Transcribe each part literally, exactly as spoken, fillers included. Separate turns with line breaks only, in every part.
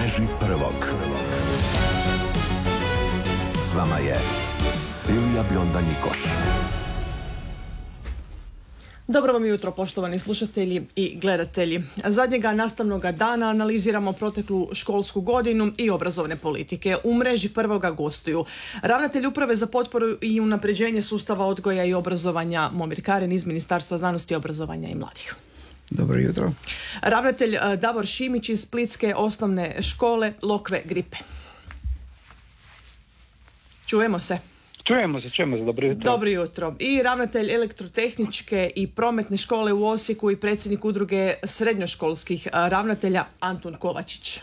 mreži prvog. S vama je Silvija Bionda-Njikoš.
Dobro vam jutro, poštovani slušatelji i gledatelji. Zadnjega nastavnog dana analiziramo proteklu školsku godinu i obrazovne politike. U mreži prvoga gostuju ravnatelj Uprave za potporu i unapređenje sustava odgoja i obrazovanja Momir Karin iz Ministarstva znanosti, obrazovanja i mladih.
Dobro jutro.
Ravnatelj Davor Šimić iz Splitske osnovne škole Lokve Gripe. Čujemo se.
Čujemo se, čujemo se, dobro jutro.
Dobro jutro. I ravnatelj elektrotehničke i prometne škole u Osijeku i predsjednik udruge srednjoškolskih ravnatelja Antun Kovačić,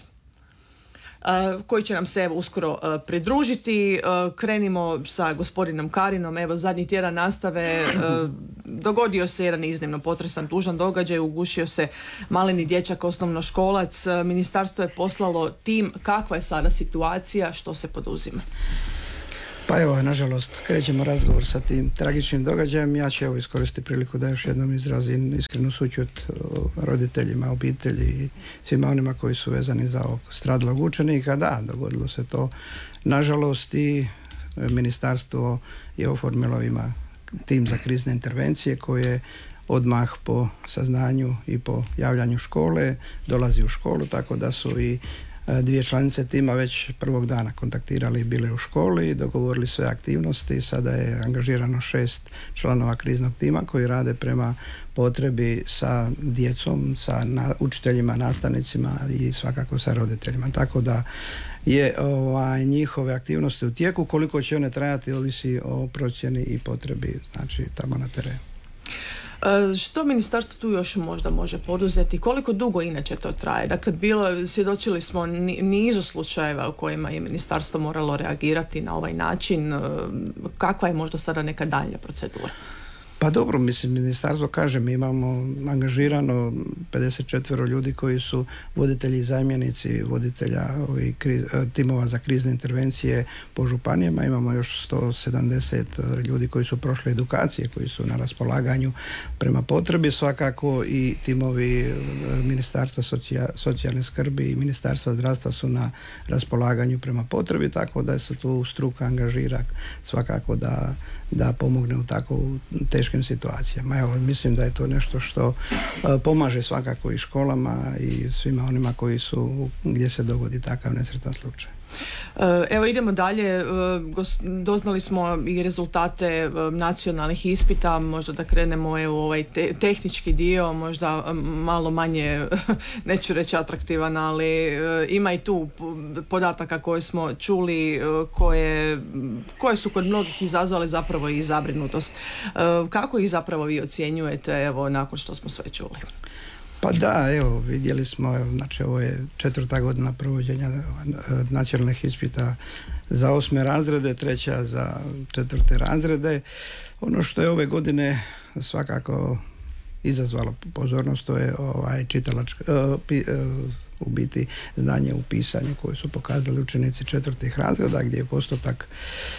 koji će nam se evo uskoro pridružiti. Krenimo sa gospodinom Karinom. Evo, zadnji tjedan nastave dogodio se jedan iznimno potresan, tužan događaj. Ugušio se maleni dječak, osnovnoškolac. Ministarstvo je poslalo tim. Kakva je sada situacija? Što se poduzima?
Pa evo, nažalost, krećemo razgovor sa tim tragičnim događajem. Ja ću evo iskoristiti priliku da još jednom izrazim iskrenu sućut roditeljima, obitelji i svima onima koji su vezani za ovog stradalog učenika. Da, dogodilo se to. Nažalost, i ministarstvo je oformilo, ima tim za krizne intervencije koje odmah po saznanju i po javljanju škole dolazi u školu, tako da su i dvije članice tima već prvog dana kontaktirali i bile u školi i dogovorili sve aktivnosti. Sada je angažirano šest članova kriznog tima koji rade prema potrebi sa djecom, sa na, učiteljima, nastavnicima i svakako sa roditeljima. Tako da je ovaj, njihove aktivnosti u tijeku. Koliko će one trajati ovisi o procjeni i potrebi, znači tamo na terenu.
Što ministarstvo tu još možda može poduzeti? Koliko dugo inače to traje? Dakle, bilo, svjedočili smo nizu slučajeva u kojima je ministarstvo moralo reagirati na ovaj način. Kakva je možda sada neka daljnja procedura?
Pa dobro, mislim, ministarstvo kaže, mi imamo angažirano pedeset četiri ljudi koji su voditelji i zamjenici voditelja ovih kriz, timova za krizne intervencije po županijama. Imamo još sto sedamdeset ljudi koji su prošli edukacije, koji su na raspolaganju prema potrebi. Svakako i timovi Ministarstva socija, socijalne skrbi i Ministarstva zdravstva su na raspolaganju prema potrebi, tako da se tu struka angažira svakako da, da pomogne u tako teškim situacijama. Evo, mislim da je to nešto što uh, pomaže svakako i školama i svima onima koji su, gdje se dogodi takav nesretan slučaj.
Evo, idemo dalje. Doznali smo i rezultate nacionalnih ispita. Možda da krenemo evo ovaj te, tehnički dio, možda malo manje, neću reći atraktivan, ali ima i tu podataka koje smo čuli koje, koje su kod mnogih izazvale zapravo i zabrinutost. Kako ih zapravo vi ocjenjujete evo nakon što smo sve čuli?
Pa da, evo, vidjeli smo, znači ovo je četvrta godina provođenja nacionalnih ispita za osme razrede, treća za četvrte razrede. Ono što je ove godine svakako izazvalo pozornost, to je ovaj čitalačka, uh, pi, uh, u biti znanje u pisanju koje su pokazali učenici četvrtih razreda, gdje je postotak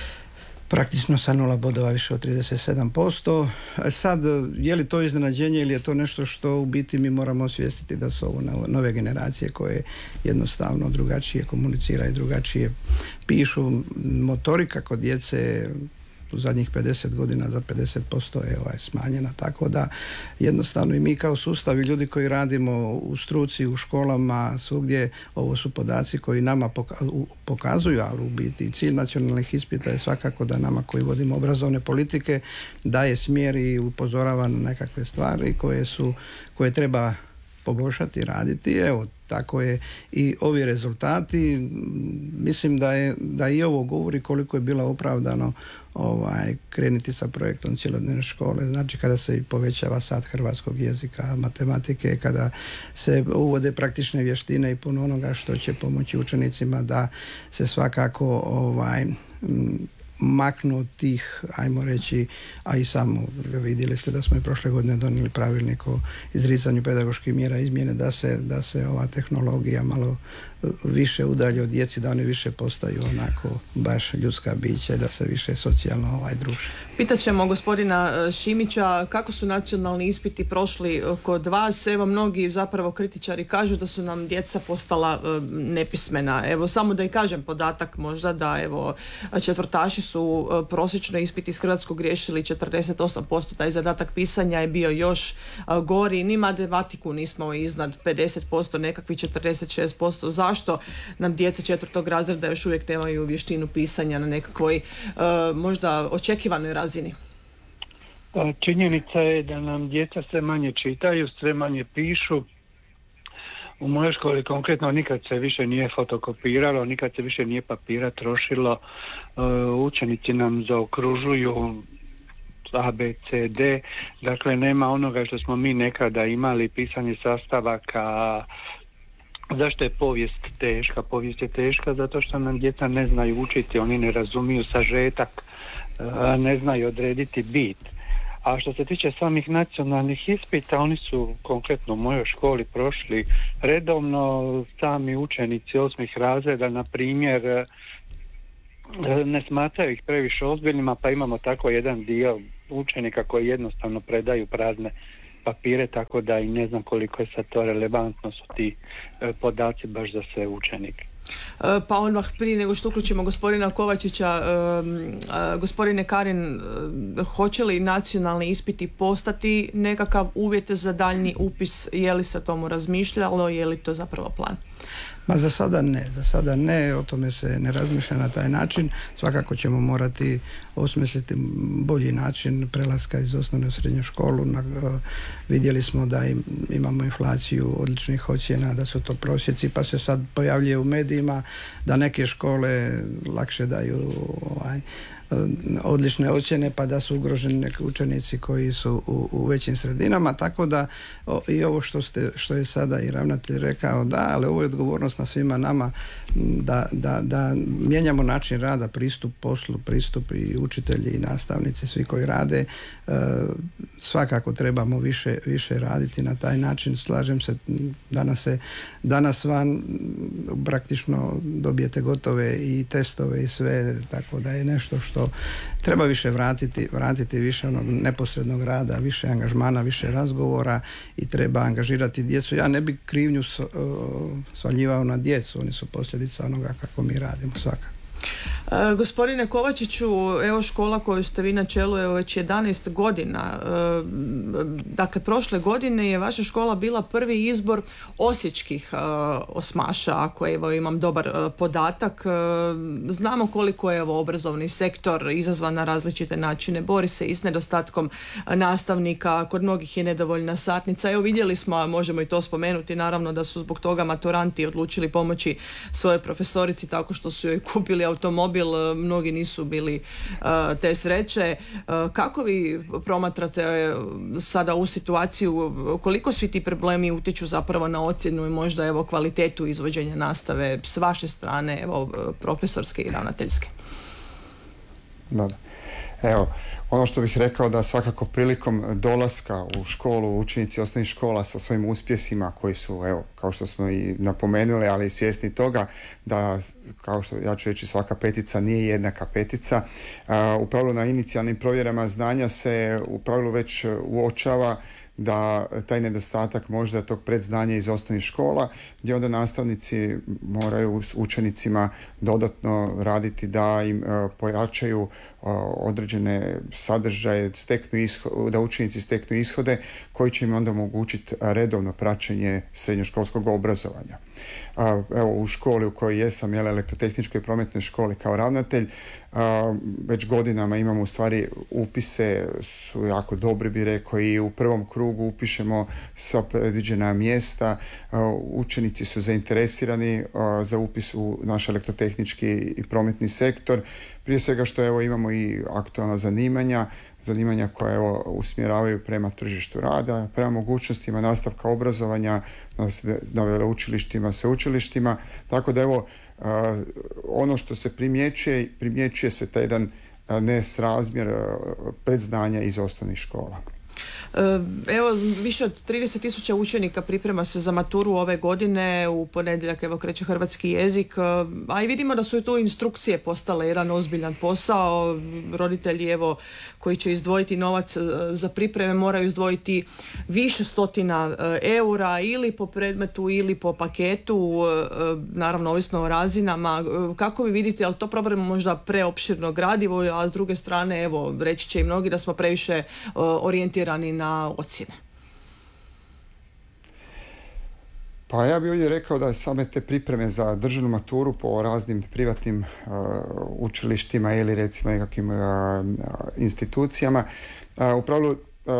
praktično sa nula bodova više od trideset sedam posto. Sad, je li to iznenađenje ili je to nešto što u biti mi moramo osvijestiti da su ovo nove generacije koje jednostavno drugačije komuniciraju, drugačije pišu. Motorika kod djece u zadnjih pedeset godina za pedeset posto je ovaj smanjena, tako da jednostavno i mi kao sustav i ljudi koji radimo u struci, u školama, svugdje, ovo su podaci koji nama pokazuju, ali u biti cilj nacionalnih ispita je svakako da nama koji vodimo obrazovne politike daje smjer i upozorava na nekakve stvari koje su, koje treba poboljšati, raditi. Evo, tako je i ovi rezultati. Mislim da je da i ovo govori koliko je bilo opravdano ovaj, krenuti sa projektom cjelodnevne škole. Znači kada se povećava sat hrvatskog jezika, matematike, kada se uvode praktične vještine i puno onoga što će pomoći učenicima da se svakako ovaj, maknu od tih, ajmo reći, a i samo vidjeli ste da smo i prošle godine donijeli pravilnik o izricanju pedagoških mjera izmjene da se, da se ova tehnologija malo više udalje od djeci, da oni više postaju onako baš ljudska bića i da se više socijalno ovaj druže.
Pitaćemo gospodina Šimića kako su nacionalni ispiti prošli kod vas. Evo, mnogi zapravo kritičari kažu da su nam djeca postala e, nepismena. Evo, samo da i kažem podatak možda da evo četvrtaši su e, prosječno ispit iz hrvatskog riješili četrdeset osam posto. Taj zadatak pisanja je bio još e, gori. Ni matematiku nismo iznad pedeset posto, nekakvi četrdeset šest posto. Zašto nam djeca četvrtog razreda još uvijek nemaju vještinu pisanja na nekakvoj e, možda očekivanoj razini?
Činjenica je da nam djeca sve manje čitaju, sve manje pišu. U mojoj školi konkretno nikad se više nije fotokopiralo, nikad se više nije papira trošilo. Učenici nam zaokružuju A, B, C, D. Dakle, nema onoga što smo mi nekada imali, pisanje sastavaka. Zašto je povijest teška? Povijest je teška zato što nam djeca ne znaju učiti, oni ne razumiju sažetak, ne znaju odrediti bit. A što se tiče samih nacionalnih ispita, oni su konkretno u mojoj školi prošli redovno. Sami učenici osmih razreda, na primjer, ne smatraju ih previše ozbiljnima, pa imamo tako jedan dio učenika koji jednostavno predaju prazne papire, tako da i ne znam koliko je sad to relevantno su ti podaci baš za sve učenike.
Pa odmah prije nego što uključimo gospodina Kovačića, gospodine Karin, hoće li nacionalni ispiti postati nekakav uvjet za daljnji upis? Je li se o tomu razmišljalo, je li to zapravo plan?
Ma za sada ne, za sada ne, o tome se ne razmišlja na taj način. Svakako ćemo morati osmisliti bolji način prelaska iz osnovne u srednju školu. Na, uh, vidjeli smo da im, imamo inflaciju odličnih ocjena, da su to prosjeci, pa se sad pojavljuje u medijima da neke škole lakše daju ovaj, odlične ocjene, pa da su ugroženi neki učenici koji su u, u većim sredinama, tako da o, i ovo što, ste, što je sada i ravnatelj rekao, da, ali ovo je odgovornost na svima nama da, da, da mijenjamo način rada, pristup poslu, pristup i učitelji i nastavnici, svi koji rade. E, svakako trebamo više, više raditi na taj način. Slažem se, danas se danas van praktično dobijete gotove i testove i sve, tako da je nešto što treba više vratiti, vratiti više onog neposrednog rada, više angažmana, više razgovora i treba angažirati djecu. Ja ne bih krivnju svaljivao na djecu, oni su posljedica onoga kako mi radimo svakako.
E, gospodine Kovačiću, evo škola koju ste vi na čelu evo već jedanaest godina. E, dakle, prošle godine je vaša škola bila prvi izbor osječkih e, osmaša, ako evo imam dobar e, podatak. E, znamo koliko je evo obrazovni sektor izazvan na različite načine, bori se i s nedostatkom nastavnika, kod mnogih je nedovoljna satnica. Evo vidjeli smo, a možemo i to spomenuti, naravno da su zbog toga maturanti odlučili pomoći svojoj profesorici tako što su joj kupili automobil, mnogi nisu bili uh, te sreće. Uh, kako vi promatrate sada ovu situaciju, koliko svi ti problemi utječu zapravo na ocjenu i možda evo kvalitetu izvođenja nastave s vaše strane, evo profesorske i ravnateljske?
Dobro. Evo, ono što bih rekao da svakako prilikom dolaska u školu učenici osnovnih škola sa svojim uspjesima koji su, evo, kao što smo i napomenuli, ali i svjesni toga da, kao što ja ću reći, svaka petica nije jednaka petica. Uh, u pravilu na inicijalnim provjerama znanja se u pravilu već uočava da taj nedostatak možda tog predznanja iz osnovnih škola, gdje onda nastavnici moraju s učenicima dodatno raditi da im uh, pojačaju uh, određene sadržaje, steknu ishod, da učenici steknu ishode koji će im onda omogućiti redovno praćenje srednjoškolskog obrazovanja. Uh, evo, u školi u kojoj jesam, jel, elektrotehničkoj i prometnoj školi kao ravnatelj, uh, već godinama imamo u stvari upise su jako dobri, bi rekao, i u prvom krugu upišemo sva predviđena mjesta. Uh, učenici su zainteresirani uh, za upis u naš elektrotehnički i prometni sektor. Prije svega što evo imamo i aktualna zanimanja, zanimanja koja evo usmjeravaju prema tržištu rada, prema mogućnostima nastavka obrazovanja na veleučilištima, sveučilištima, tako da evo uh, ono što se primjećuje, primjećuje se taj jedan nesrazmjer predznanja iz osnovnih škola.
Evo, više od trideset tisuća učenika priprema se za maturu ove godine, u ponedjeljak evo kreće hrvatski jezik, a i vidimo da su i tu instrukcije postale jedan ozbiljan posao. Roditelji evo koji će izdvojiti novac za pripreme moraju izdvojiti više stotina eura ili po predmetu ili po paketu, naravno ovisno o razinama. Kako vi vidite, ali to problem možda preopširno gradivo, a s druge strane evo reći će i mnogi da smo previše orijentirani na ocjene?
Pa ja bih ovdje rekao da same te pripreme za državnu maturu po raznim privatnim uh, učilištima ili recimo nekakvim uh, institucijama uh, u pravilu uh,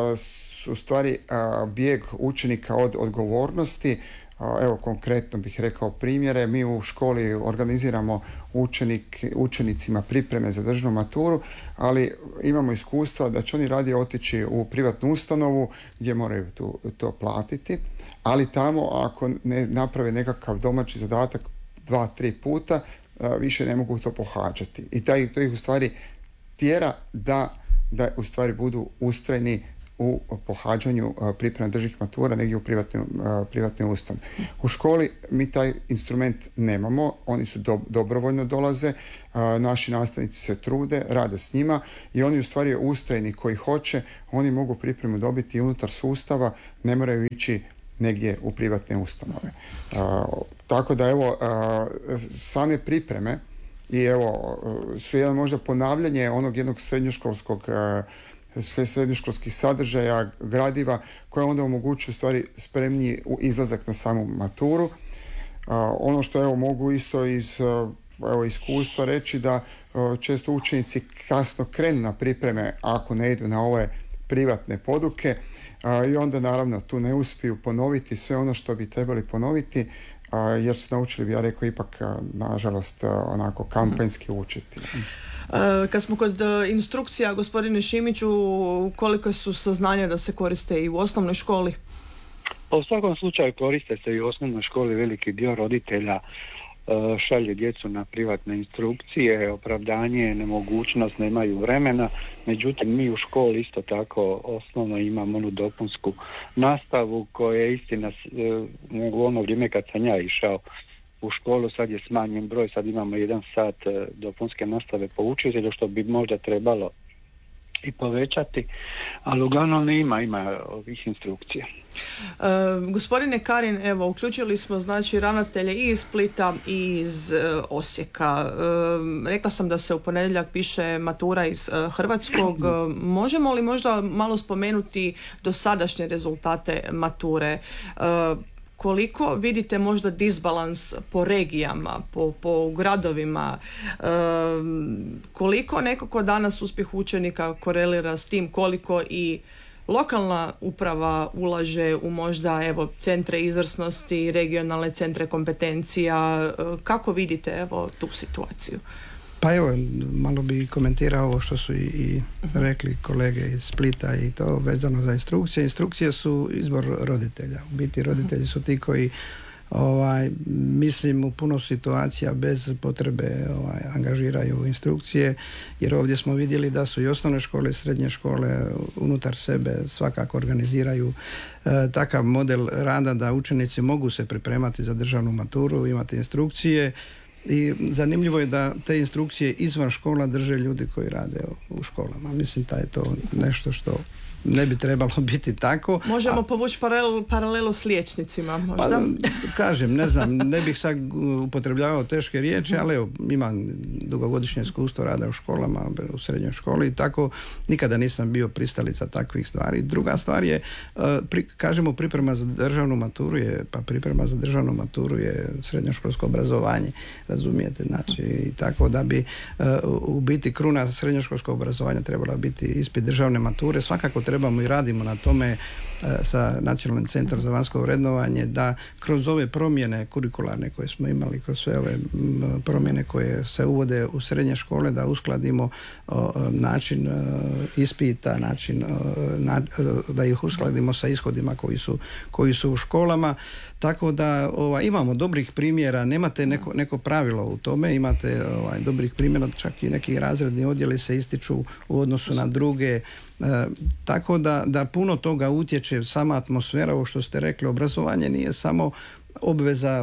su stvari uh, bijeg učenika od odgovornosti. Uh, evo konkretno bih rekao primjere. Mi u školi organiziramo učenik, učenicima pripreme za državnu maturu, ali imamo iskustva da će oni radije otići u privatnu ustanovu gdje moraju tu, to platiti, ali tamo ako ne naprave nekakav domaći zadatak dva, tri puta, više ne mogu to pohađati. I taj, to ih u stvari tjera da, da u stvari budu ustrajni u pohađanju priprema državnih matura negdje u privatnoj, privatnoj ustanovi. U školi mi taj instrument nemamo, oni su do, dobrovoljno dolaze, naši nastavnici se trude, rade s njima i oni u stvari ustrajni koji hoće, oni mogu pripremu dobiti unutar sustava, ne moraju ići negdje u privatne ustanove. A, tako da evo, a, same pripreme i evo su jedan možda ponavljanje onog jednog srednjoškolskog a, sve srednjoškolskih sadržaja, gradiva koje onda omogućuju stvari spremniji u izlazak na samu maturu. Uh, ono što evo mogu isto iz uh, evo, iskustva reći da uh, često učenici kasno krenu na pripreme ako ne idu na ove privatne poduke uh, i onda naravno tu ne uspiju ponoviti sve ono što bi trebali ponoviti uh, jer su naučili, bi ja rekao, ipak uh, nažalost uh, onako kampanjski učiti.
Kad smo kod instrukcija, gospodine Šimiću, koliko su saznanja da se koriste i u osnovnoj školi?
Pa u svakom slučaju koriste se i u osnovnoj školi. Veliki dio roditelja šalje djecu na privatne instrukcije, opravdanje, nemogućnost, nemaju vremena. Međutim, mi u školi isto tako osnovno imamo onu dopunsku nastavu koja je istina u ono vrijeme kad sam ja išao u školu, sad je smanjen broj, sad imamo jedan sat dopunske nastave po učitelju, što bi možda trebalo i povećati, ali uglavnom ne ima, ima ovih instrukcija.
E, gospodine Karin, evo, uključili smo znači ravnatelje i iz Splita i iz e, Osijeka. E, rekla sam da se u ponedjeljak piše matura iz e, hrvatskog. E, možemo li možda malo spomenuti dosadašnje rezultate mature? E, Koliko vidite možda disbalans po regijama, po, po gradovima, e, koliko nekako danas uspjeh učenika korelira s tim koliko i lokalna uprava ulaže u možda evo centre izvrsnosti, regionalne centre kompetencija, e, kako vidite evo tu situaciju?
Pa evo, malo bi komentirao ovo što su i, i rekli kolege iz Splita i to vezano za instrukcije. Instrukcije su izbor roditelja. U biti roditelji su ti koji ovaj, mislim u puno situacija bez potrebe ovaj, angažiraju instrukcije, jer ovdje smo vidjeli da su i osnovne škole i srednje škole unutar sebe svakako organiziraju e, takav model rada da učenici mogu se pripremati za državnu maturu, imati instrukcije. I zanimljivo je da te instrukcije izvan škola drže ljudi koji rade u školama. Mislim da je to nešto što ne bi trebalo biti tako.
Možemo
a,
povući paralelu, paralelu s liječnicima možda?
Pa, kažem, ne znam, ne bih sad upotrebljavao teške riječi, ali evo, imam dugogodišnje iskustvo rada u školama, u srednjoj školi i tako nikada nisam bio pristalica takvih stvari. Druga stvar je, pri, kažemo priprema za državnu maturu je, pa priprema za državnu maturu je srednjoškolsko obrazovanje, razumijete, znači i tako da bi u biti kruna srednjoškolskog obrazovanja trebala biti ispit državne mature, svakako trebamo i radimo na tome sa Nacionalnim centrom za vanjsko vrednovanje, da kroz ove promjene kurikularne koje smo imali, kroz sve ove promjene koje se uvode u srednje škole, da uskladimo o, način o, ispita, način o, na, da ih uskladimo sa ishodima koji su, koji su u školama. Tako da ovaj, imamo dobrih primjera, nemate neko, neko pravilo u tome, imate ovaj, dobrih primjera, čak i neki razredni odjeli se ističu u odnosu na druge. E, tako da, da puno toga utječe, sama atmosfera, ovo što ste rekli, obrazovanje nije samo obveza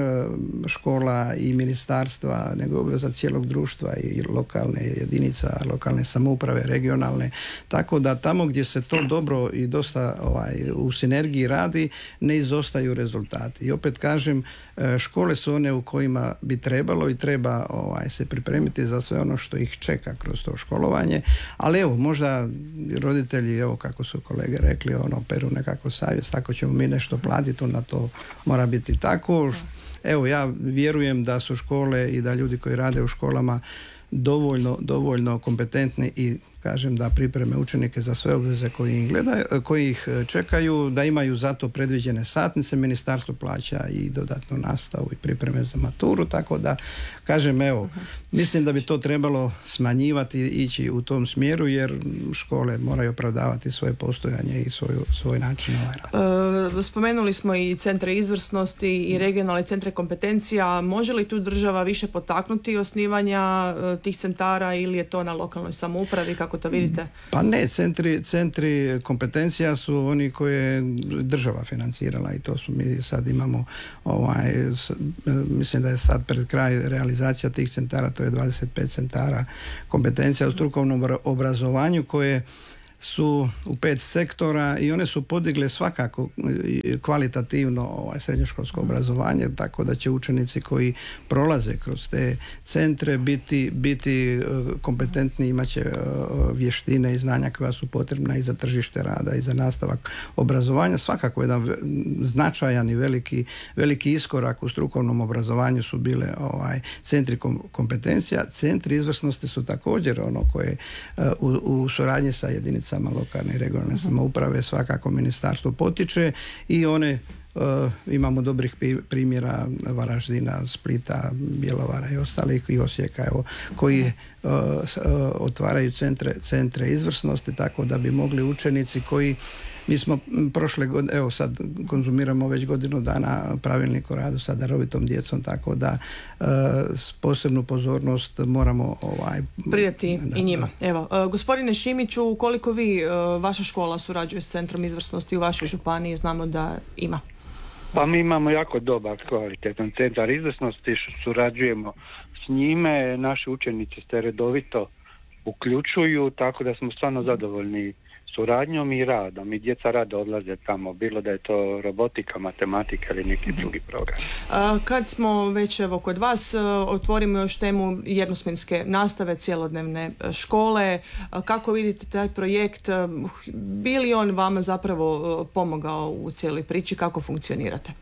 e, škola i ministarstva, nego obveza cijelog društva i lokalne jedinica, lokalne samouprave, regionalne. Tako da tamo gdje se to dobro i dosta ovaj, u sinergiji radi, ne izostaju rezultati. I opet kažem, škole su one u kojima bi trebalo i treba ovaj, se pripremiti za sve ono što ih čeka kroz to školovanje. Ali evo, možda roditelji, evo kako su kolege rekli, ono, peru nekako savjest, ako ćemo mi nešto platiti, onda to mora biti tako. Evo, ja vjerujem da su škole i da ljudi koji rade u školama dovoljno, dovoljno kompetentni i kažem da pripreme učenike za sve obveze koji ih gledaju, koji ih čekaju, da imaju za to predviđene satnice, ministarstvo plaća i dodatnu nastavu i pripreme za maturu, tako da kažem, evo, mislim da bi to trebalo smanjivati i ići u tom smjeru, jer škole moraju opravdavati svoje postojanje i svoju, svoj način ovaj rad.
E, spomenuli smo i centre izvrsnosti i regionalne centre kompetencija. Može li tu država više potaknuti osnivanja e, tih centara ili je to na lokalnoj samoupravi? Kako to vidite?
Pa ne, centri, centri kompetencija su oni koje je država financirala i to smo mi sad imamo ovaj, s, mislim da je sad pred kraj realizacija tih centara, to je dvadeset pet centara kompetencija u strukovnom obrazovanju koje su u pet sektora i one su podigle svakako kvalitativno ovaj, srednjoškolsko obrazovanje, tako da će učenici koji prolaze kroz te centre biti, biti kompetentni, imat će vještine i znanja koja su potrebna i za tržište rada i za nastavak obrazovanja. Svakako jedan značajan i veliki, veliki iskorak u strukovnom obrazovanju su bile ovaj, centri kompetencija. Centri izvrsnosti su također ono koje u, u suradnji sa jedinicama lokalne i regionalne samouprave svakako ministarstvo potiče i one uh, imamo dobrih primjera Varaždina, Splita, Bjelovara i ostalih i Osijeka, evo, koji uh, uh, otvaraju centre, centre izvrsnosti, tako da bi mogli učenici koji mi smo prošle godine, evo sad konzumiramo već godinu dana pravilnik o radu sa darovitom djecom, tako da e, s posebnu pozornost moramo ovaj,
pridati
da,
i njima.
Da.
Evo, e, gospodine Šimiću, koliko vi, e, vaša škola surađuje s Centrom izvrsnosti u vašoj županiji? Znamo da ima.
Pa mi imamo jako dobar, kvalitetan centar izvrsnosti, surađujemo s njime, naši učenici se redovito uključuju, tako da smo stvarno zadovoljni suradnjom i radom i djeca rado odlaze tamo, bilo da je to robotika, matematika ili neki drugi program.
Kad smo već evo kod vas, otvorimo još temu jednosmjenske nastave, cjelodnevne škole. Kako vidite taj projekt? Bi li on vama zapravo pomogao u cijeloj priči? Kako funkcionirate?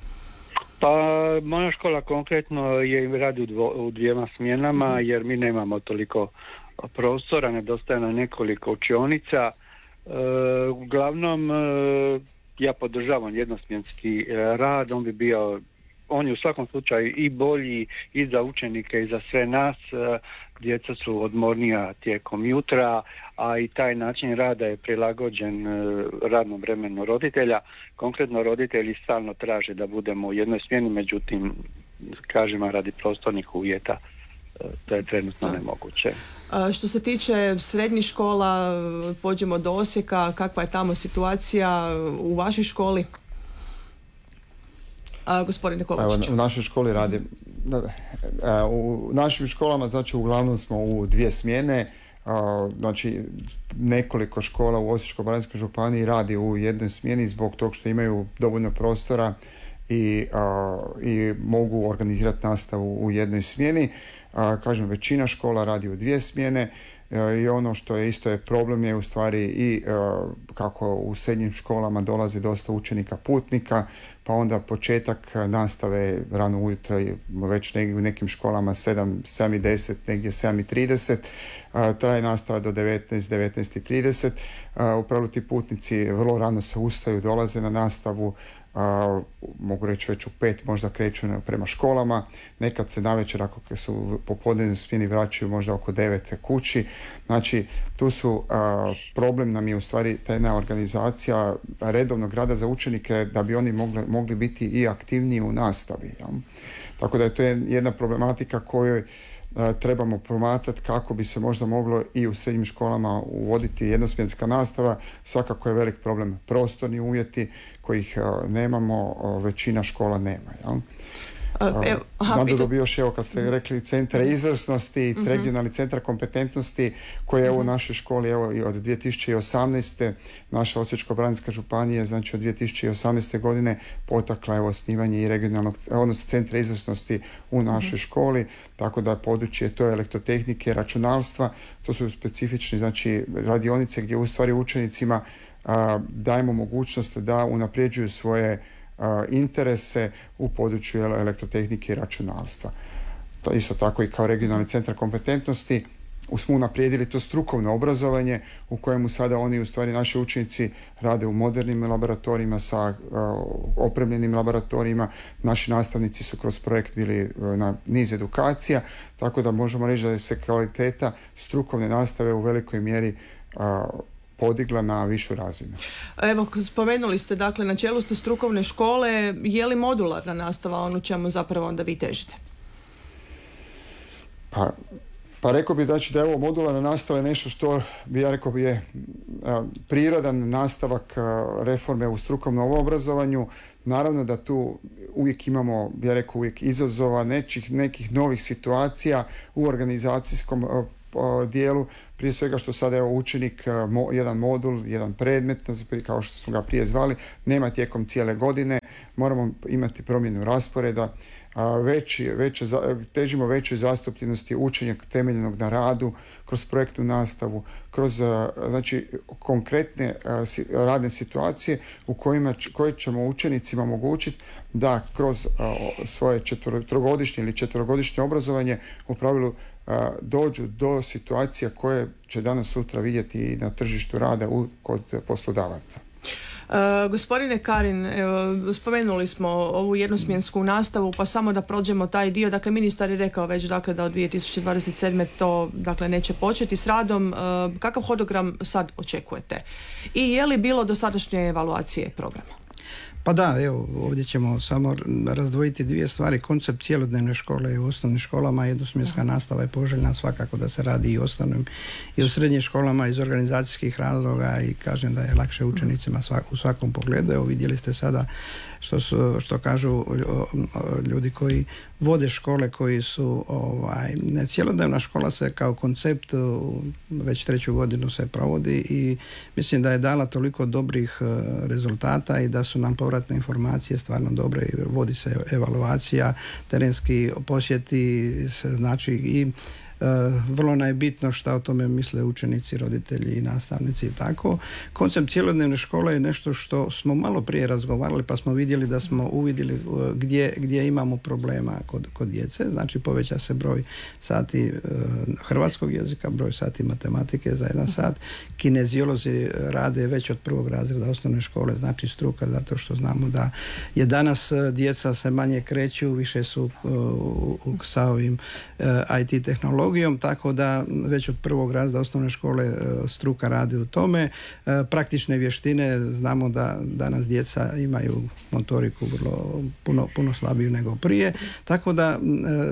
Pa moja škola konkretno je radi u, dvo, u dvijema smjenama, jer mi nemamo toliko prostora, nedostaje nam nekoliko učionica. Uh, uglavnom uh, ja podržavam jednosmjenski uh, rad, on bi bio, on je u svakom slučaju i bolji i za učenike i za sve nas, uh, djeca su odmornija tijekom jutra, a i taj način rada je prilagođen uh, radnom vremenu roditelja. Konkretno roditelji stalno traže da budemo u jednoj smjeni, međutim kažemo radi prostornih uvjeta to je trenutno nemoguće.
A što se tiče srednjih škola, pođemo do Osijeka, kakva je tamo situacija u vašoj školi? A, gospodine Kovačić.
Evo, u našoj školi radi, u našim školama znači uglavnom smo u dvije smjene, znači nekoliko škola u Osječko-baranjskoj županiji radi u jednoj smjeni zbog tog što imaju dovoljno prostora i, i mogu organizirati nastavu u jednoj smjeni. Uh, kažem, većina škola radi u dvije smjene uh, i ono što je isto je problem je u stvari i uh, kako u srednjim školama dolazi dosta učenika putnika, pa onda početak nastave rano ujutro, već negdje u nekim školama sedam, sedam i deset, negdje sedam i trideset, traje nastava do devetnaest, devetnaest i trideset. U pravilu ti putnici vrlo rano se ustaju, dolaze na nastavu, a, mogu reći već u pet možda kreću prema školama, nekad se navečer ako su popodnevni smjeni vraćaju možda oko devet kući. Znači tu su a, problem nam je u stvari ta jedna organizacija redovnog rada za učenike da bi oni mogli, mogli biti i aktivniji u nastavi. Ja? Tako da je to jedna problematika kojoj a, trebamo promatrati kako bi se možda moglo i u srednjim školama uvoditi jednosmjenska nastava. Svakako je velik problem prostorni uvjeti kojih uh, nemamo, uh, većina škola nema. Jel? Uh, Nadodao bi još, evo, kad ste rekli centre izvrsnosti, mm-hmm. regionalni centar kompetentnosti, koji je mm-hmm. u našoj školi evo, i od dvije tisuće osamnaeste. naša Osječko-baranjska županija, znači od dvije tisuće osamnaeste. godine potakla je osnivanje i regionalnog, odnosno centra izvrsnosti u našoj mm-hmm. školi, tako da područje to je elektrotehnike, računalstva, to su specifični, znači radionice gdje u stvari učenicima a, dajemo mogućnost da unapređuju svoje a, interese u području elektrotehnike i računalstva. To isto tako i kao regionalni centar kompetentnosti smo unaprijedili to strukovno obrazovanje u kojemu sada oni, u stvari naši učenici rade u modernim laboratorijima sa uh, opremljenim laboratorijima. Naši nastavnici su kroz projekt bili uh, na niz edukacija, tako da možemo reći da je se kvaliteta strukovne nastave u velikoj mjeri uh, podigla na višu razinu.
Evo, spomenuli ste, dakle, na čelu ste strukovne škole, je li modularna nastava ono čemu zapravo onda vi težite?
Pa Pa rekao bih znači, da je ovo modularna nastava je nešto što bi ja rekao bi je a, prirodan nastavak a, reforme u strukovnom obrazovanju. Naravno da tu uvijek imamo, ja rekao, uvijek izazova, nečih, nekih novih situacija u organizacijskom a, a, dijelu. Prije svega što sada je učenik a, mo, jedan modul, jedan predmet, kao što smo ga prije zvali, nema tijekom cijele godine. Moramo imati promjenu rasporeda. Veći, veće, težimo većoj zastupljenosti učenja temeljenog na radu, kroz projektnu nastavu, kroz znači, konkretne radne situacije u kojima, koje ćemo učenicima omogućiti da kroz svoje četvro, trogodišnje ili četverogodišnje obrazovanje u pravilu dođu do situacija koje će danas sutra vidjeti i na tržištu rada u, kod poslodavaca.
Uh, gospodine Karin, evo, spomenuli smo ovu jednosmjensku nastavu, pa samo da prođemo taj dio. Dakle, ministar je rekao već dakle, da od dvije tisuće dvadeset sedme. to dakle, neće početi s radom. Uh, kakav hodogram sad očekujete? I je li bilo dosadašnje evaluacije programa?
Pa da, evo, ovdje ćemo samo razdvojiti dvije stvari. Koncept cjelodnevne škole u osnovnim školama, jednosmjenska nastava je poželjna svakako da se radi i u osnovnim i u srednjim školama iz organizacijskih razloga i kažem da je lakše učenicima svak, u svakom pogledu. Evo, vidjeli ste sada što, su, što kažu ljudi koji vode škole koji su ovaj, ne, cjelodnevna škola se kao koncept već treću godinu se provodi i mislim da je dala toliko dobrih rezultata i da su nam povratne informacije stvarno dobre i vodi se evaluacija, terenski posjeti se, znači i Uh, vrlo najbitno šta o tome misle učenici, roditelji i nastavnici i tako. Koncept cjelodnevne škole je nešto što smo malo prije razgovarali pa smo vidjeli da smo uvidjeli uh, gdje, gdje imamo problema kod, kod djece. Znači poveća se broj sati uh, hrvatskog jezika, broj sati matematike za jedan sat. Kinezijolozi rade već od prvog razreda osnovne škole, znači struka, zato što znamo da je danas uh, djeca se manje kreću, više su uh, sa ovim uh, I T tehnologijom, tako da već od prvog razreda osnovne škole struka radi u tome. Praktične vještine, znamo da danas djeca imaju motoriku vrlo puno, puno slabiju nego prije, tako da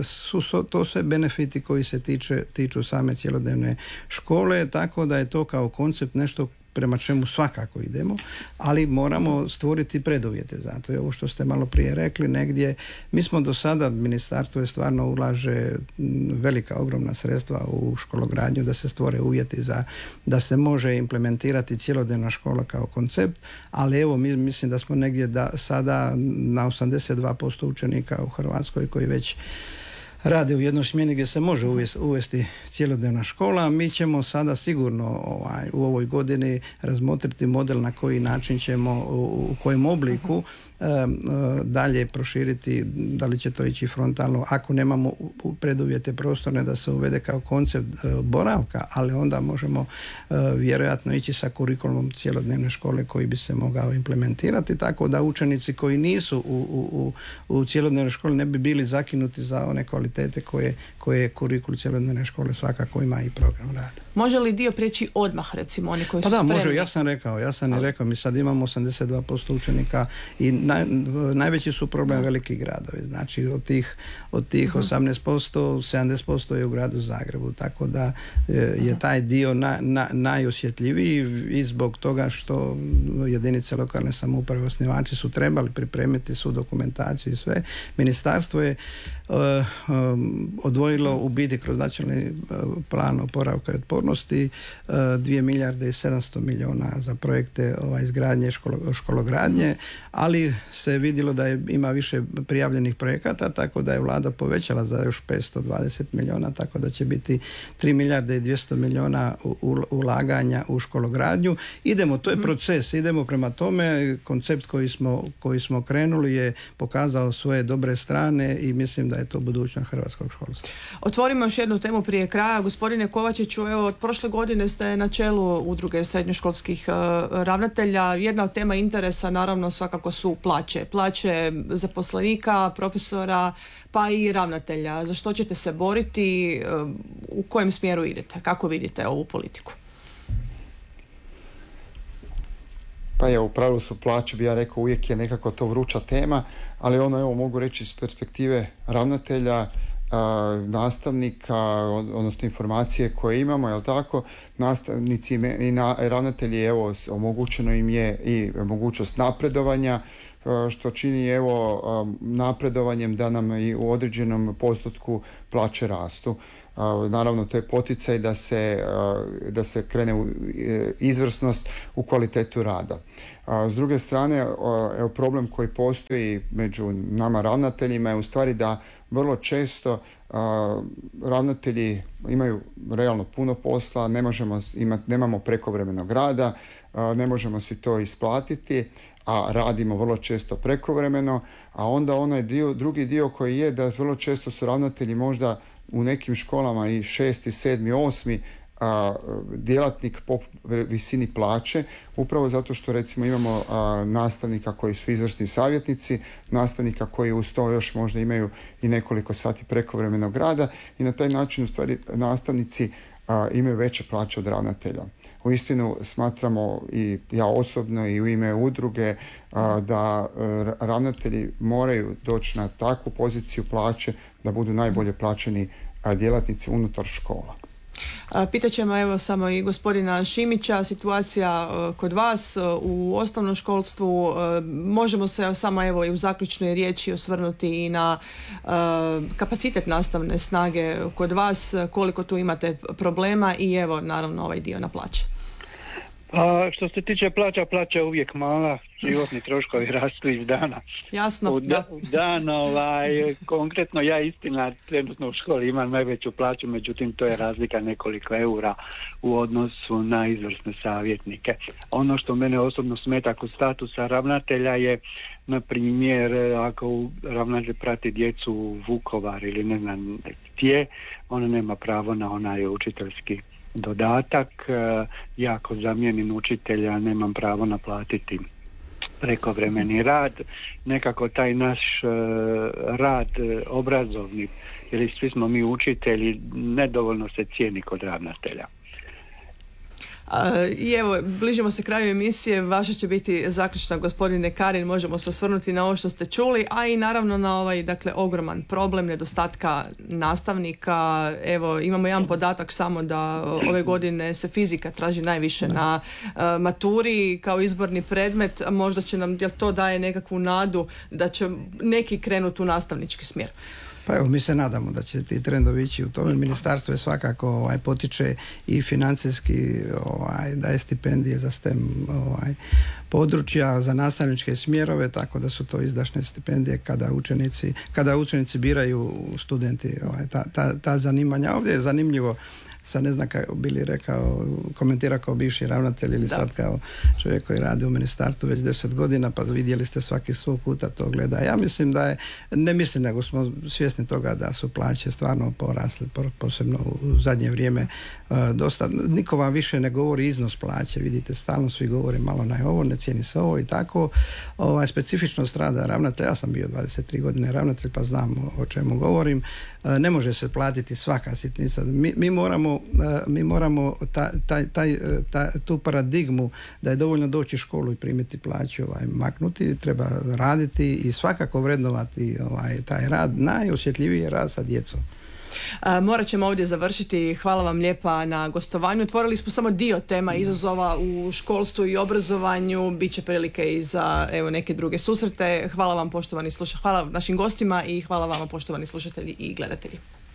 su to sve benefiti koji se tiče, tiču same cjelodnevne škole, tako da je to kao koncept nešto prema čemu svakako idemo, ali moramo stvoriti preduvjete za to. I ovo što ste malo prije rekli, negdje, mi smo do sada, ministarstvo je stvarno ulaže velika, ogromna sredstva u škologradnju da se stvore uvjeti za da se može implementirati cjelodnevna škola kao koncept, ali evo mi mislim da smo negdje da, sada na osamdeset dva posto učenika u Hrvatskoj koji već rade u jednoj smjeni gdje se može uvesti cjelodnevna škola. Mi ćemo sada sigurno ovaj, u ovoj godini razmotriti model na koji način ćemo, u, u kojem obliku dalje proširiti, da li će to ići frontalno, ako nemamo preduvjete prostorne da se uvede kao koncept boravka, ali onda možemo vjerojatno ići sa kurikulumom cjelodnevne škole koji bi se mogao implementirati, tako da učenici koji nisu u, u, u cjelodnevnoj školi ne bi bili zakinuti za one kvalitete koje, koje kurikul cjelodnevne škole svakako ima i program rada.
Može li dio prijeći odmah, recimo, oni koji
pa
su
da,
spremni?
Može, ja sam rekao, ja sam i rekao, mi sad imamo osamdeset dva posto učenika i naj, najveći su problem veliki gradovi, znači od tih, od tih osamnaest posto, sedamdeset posto je u gradu Zagrebu, tako da je taj dio na, na, najosjetljiviji i zbog toga što jedinice lokalne samouprave, osnivači su trebali pripremiti svu dokumentaciju i sve. Ministarstvo je uh, um, odvojilo u biti kroz nacionalni uh, plan oporavka i otpornosti uh, dvije milijarde i sedamsto milijuna za projekte ovaj, izgradnje školo, škologradnje, ali se vidjelo da je, ima više prijavljenih projekata, tako da je vlada povećala za još petsto dvadeset milijuna, tako da će biti tri milijarde i dvjesto milijuna ulaganja u škologradnju. Idemo, to je proces, idemo prema tome. Koncept koji smo, koji smo krenuli je pokazao svoje dobre strane i mislim da je to budućnost hrvatskog školstva.
Otvorimo još jednu temu prije kraja. Gospodine Kovačiću, evo, od prošle godine ste na čelu udruge srednjoškolskih uh, ravnatelja. Jedna od tema interesa naravno svakako su plaće. Plaće zaposlenika, profesora, pa i ravnatelja. Za što ćete se boriti? Uh, u kojem smjeru idete? Kako vidite ovu politiku?
Pa je, u pravilu su plaće, bi ja rekao, uvijek je nekako to vruća tema, ali ono, evo, mogu reći iz perspektive ravnatelja, a, nastavnika, odnosno informacije koje imamo, jel tako, nastavnici i na, ravnatelji, evo, omogućeno im je i mogućnost napredovanja, što čini, evo, napredovanjem da nam i u određenom postotku plaće rastu. Naravno, to je poticaj da se, da se krene u izvrsnost, u kvalitetu rada. S druge strane, evo, problem koji postoji među nama ravnateljima je u stvari da vrlo često ravnatelji imaju realno puno posla, ne možemo imati, nemamo prekovremenog rada, ne možemo si to isplatiti, a radimo vrlo često prekovremeno, a onda onaj dio, drugi dio koji je da vrlo često su ravnatelji možda u nekim školama i šesti, sedmi, osmi a, djelatnik po visini plaće, upravo zato što recimo imamo a, nastavnika koji su izvrsni savjetnici, nastavnika koji uz to još možda imaju i nekoliko sati prekovremenog rada i na taj način u stvari nastavnici a, imaju veće plaće od ravnatelja. Uistinu smatramo i ja osobno i u ime udruge a, da a, ravnatelji moraju doći na takvu poziciju plaće da budu najbolje plaćeni a, djelatnici unutar škola.
Pitaćemo evo samo i gospodina Šimića, situacija kod vas u osnovnom školstvu. Možemo se samo evo i u zaključnoj riječi osvrnuti i na kapacitet nastavne snage kod vas, koliko tu imate problema i evo naravno ovaj dio na plaće.
Pa što se tiče plaća, plaća je uvijek mala, životni troškovi rastu iz dana.
Jasno,
u,
da.
U dan, ovaj, konkretno ja istina trenutno u školi imam najveću plaću, međutim to je razlika nekoliko eura u odnosu na izvrsne savjetnike. Ono što mene osobno smeta kod statusa ravnatelja je, na primjer, ako ravnatelj prati djecu u Vukovar ili ne znam gdje, on nema pravo na onaj učiteljski dodatak. Ja ako zamijenim učitelja nemam pravo naplatiti prekovremeni rad. Nekako taj naš rad obrazovni, jer svi smo mi učitelji, nedovoljno se cijeni kod ravnatelja.
I evo, bližimo se kraju emisije, vaša će biti zaključna, gospodine Karin, možemo se osvrnuti na ovo što ste čuli, a i naravno na ovaj, dakle, ogroman problem nedostatka nastavnika. Evo, imamo jedan podatak samo da ove godine se fizika traži najviše na uh, maturi kao izborni predmet, a možda će nam, jel to daje nekakvu nadu da će neki krenuti u nastavnički smjer?
Pa evo, mi se nadamo da će ti trendovi ići u tome. Ministarstvo je svakako ovaj, potiče i financijski ovaj, daje stipendije za STEM ovaj, područja za nastavničke smjerove, tako da su to izdašne stipendije kada učenici, kada učenici biraju studenti ovaj, ta, ta, ta zanimanja. Ovdje je zanimljivo, sad ne znam kako bili rekao, komentira kao bivši ravnatelj ili da. Sad kao čovjek koji radi u ministarstvu već deset godina, pa vidjeli ste svaki svog kuta to gleda. Ja mislim da je, ne mislim, nego smo svjesni toga da su plaće stvarno porasle, posebno u zadnje vrijeme dosta. Niko vam više ne govori iznos plaće, vidite, stalno svi govori malo na ovo, ne cijeni se ovo i tako. Ovaj, specifičnost rada ravnatelja, ja sam bio dvadeset tri godine ravnatelj, pa znam o čemu govorim. Ne može se platiti svaka sitnica. Mi, mi moramo, mi moramo ta, taj, taj, ta, tu paradigmu da je dovoljno doći u školu i primiti plaću ovaj, maknuti, treba raditi i svakako vrednovati ovaj, taj rad, najosjetljiviji je rad sa djecom.
Uh, morat ćemo ovdje završiti. Hvala vam lijepa na gostovanju. Otvorili smo samo dio tema izazova u školstvu i obrazovanju. Biće prilike i za evo, neke druge susrete. Hvala vam poštovani slušatelji, hvala našim gostima i hvala vama poštovani slušatelji i gledatelji.